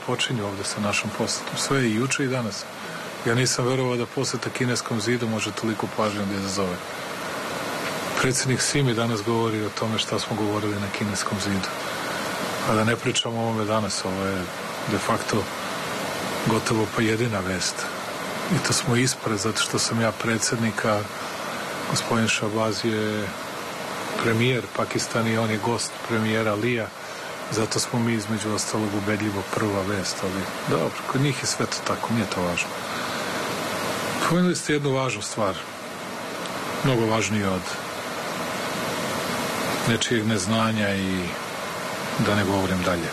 počinju ovde sa našom posetom. Sve je i juče i danas. Ja nisam verovao da poseta Kineskom zidu može toliko pažnje da izazove. Predsjednik Simi danas govori o tome šta smo govorili na Kineskom zidu. A da ne pričamo o ovome danas, ovo je de facto gotovo pa jedina vest. I to smo ispred, zato što sam ja predsjednik, a gospodin Šabaz je premijer Pakistana i on je gost premijera Lija. Zato smo mi između ostalog ubedljivo prva vest, ali dobro, kod njih je sve to tako, nije to važno. Pomenuli ste jednu važnu stvar, mnogo važniju od nečijeg neznanja i da ne govorim dalje.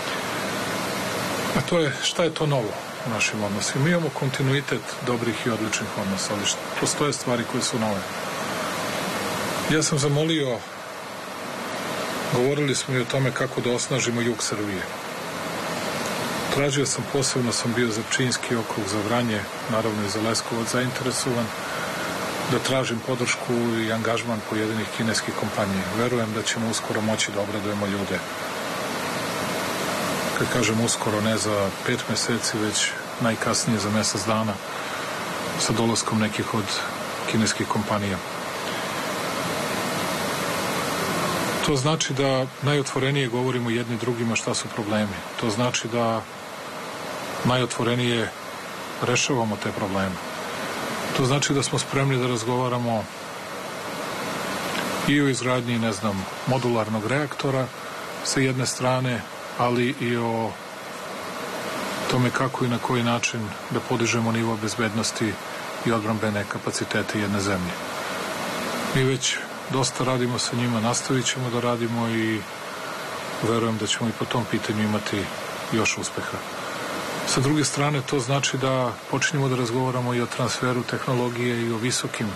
A to je, šta je to novo u našim odnosima? Mi imamo kontinuitet dobrih i odličnih odnosa, ali postoje stvari koje su nove. Ja sam zamolio, govorili smo i o tome kako da osnažimo jug Srbije. Tražio sam, posebno sam bio za Pčinjski okrug, za Vranje, naravno i za Leskovac zainteresovan, da tražim podršku i angažman pojedinih kineskih kompanija. Verujem da ćemo uskoro moći da obradujemo ljude. Kad kažem uskoro, ne za 5 meseci, već najkasnije za mesec dana sa dolaskom nekih od kineskih kompanija. To znači da najotvorenije govorimo jedni drugima šta su problemi. To znači da najotvorenije rešavamo te probleme. To znači da smo spremni da razgovaramo i o izgradnji, ne znam, modularnog reaktora sa jedne strane, ali i o tome kako i na koji način da podižemo nivo bezbednosti i odbrambene kapacitete jedne zemlje. Mi već dosta radimo sa njima, nastavit ćemo da radimo i verujem da ćemo i po tom pitanju imati još uspeha. Sa druge strane, to znači da počinjemo da razgovaramo i o transferu tehnologije i o visokim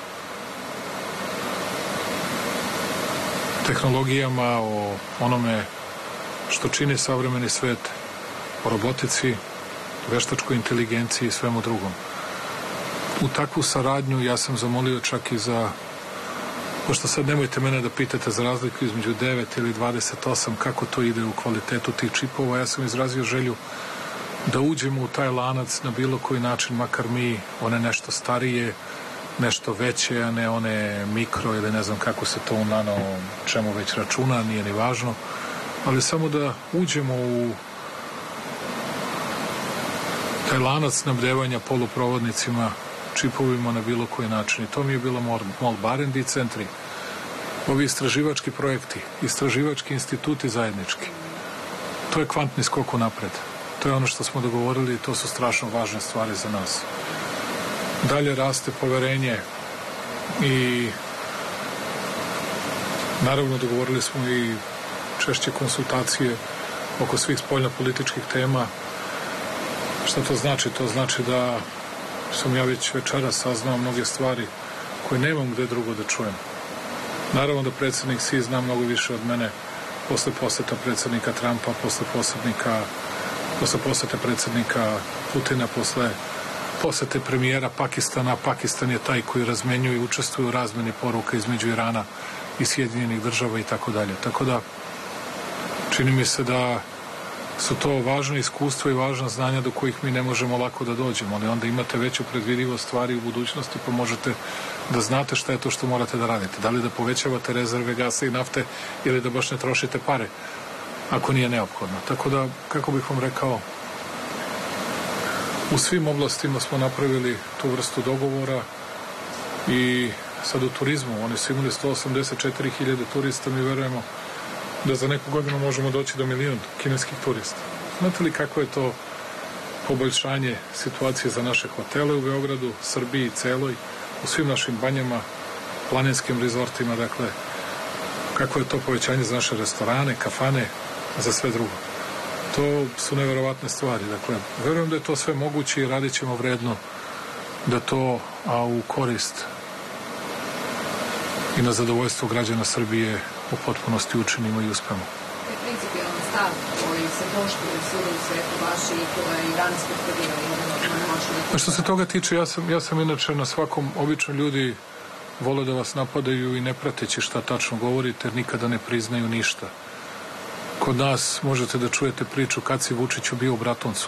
tehnologijama, o onome što čini savremeni svet, o robotici, veštačkoj inteligenciji i svemu drugom. U takvu saradnju ja sam zamolio čak i za, pošto sad nemojte mene da pitate za razliku između 9 ili 28, kako to ide u kvalitetu tih čipova, ja sam izrazio želju da uđemo u taj lanac na bilo koji način, makar mi, one nešto starije, nešto veće, a ne one mikro ili ne znam kako se to u nano čemu već računa, nije ni važno, ali samo da uđemo u taj lanac snabdevanja poluprovodnicima, čipovima na bilo koji način. I to mi je bila molba. R&D centri, ovi istraživački projekti, istraživački instituti zajednički. To je kvantni skok napred. To je ono što smo dogovorili i to su strašno važne stvari za nas. Dalje raste poverenje i naravno dogovorili smo i češće konsultacije oko svih spoljnopolitičkih tema. Šta to znači? To znači da sam ja već večeras saznao mnoge stvari koje nemam gde drugo da čujem. Naravno da predsjednik Xi zna mnogo više od mene posle poseta predsjednika Trumpa, posle posete predsjednika Putina, posle posete premijera Pakistana. Pakistan je taj koji razmenjuje i učestvuje u razmeni poruka između Irana i Sjedinjenih država i tako dalje. Tako da čini mi se da su to važne iskustva i važna znanja do kojih mi ne možemo lako da dođemo, ali onda imate veću predvidivost stvari u budućnosti pa možete da znate šta je to što morate da radite. Da li da povećavate rezerve gasa i nafte ili da baš ne trošite pare ako nije neophodno. Tako da, kako bih vam rekao, u svim oblastima smo napravili tu vrstu dogovora i sad u turizmu, oni su imali 184.000 turista, mi verujemo da za neku godinu možemo doći do 1.000.000 kineskih turista. Znate li kako je to poboljšanje situacije za naše hotele u Beogradu, Srbiji, celoj, u svim našim banjama, planinskim rezortima, dakle, kako je to povećanje za naše restorane, kafane, za sve drugo. To su neverovatne stvari. Dakle, verujem da je to sve moguće i radit ćemo vredno da to, a u korist i na zadovoljstvo građana Srbije u potpunosti učinimo i uspemo. To je principijalan stav koji se poštuje svuda u svetu vaši i koje i danas potvrđivaju. Što se toga tiče, ja sam inače na svakom, obično ljudi vole da vas napadaju i ne prateći šta tačno govorite, jer nikada ne priznaju ništa. Kod nas možete da čujete priču kad si Vučiću bio u Bratuncu.